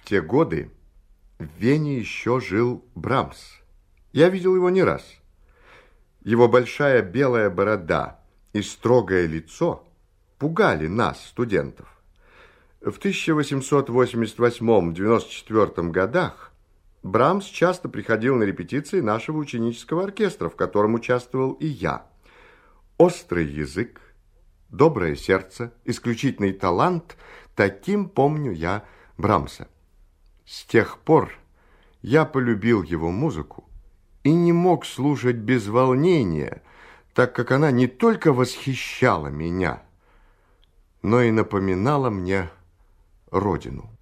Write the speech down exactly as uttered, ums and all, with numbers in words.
В те годы в Вене еще жил Брамс. Я видел его не раз. Его большая белая борода и строгое лицо пугали нас, студентов. В тысяча восемьсот восемьдесят восьмом — девяносто четвёртом годах Брамс часто приходил на репетиции нашего ученического оркестра, в котором участвовал и я. Острый язык, доброе сердце, исключительный талант – таким помню я Брамса. С тех пор я полюбил его музыку и не мог слушать без волнения, так как она не только восхищала меня, но и напоминала мне родину.